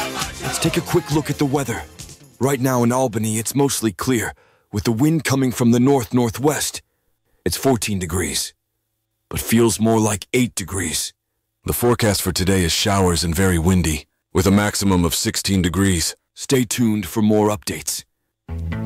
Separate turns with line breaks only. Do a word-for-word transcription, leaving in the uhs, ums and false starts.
Let's take a quick look at the weather. Right now in Albany, it's mostly clear, with the wind coming from the north-northwest. It's fourteen degrees, but feels more like eight degrees.
The forecast for today is showers and very windy, with a maximum of sixteen degrees.
Stay tuned for more updates.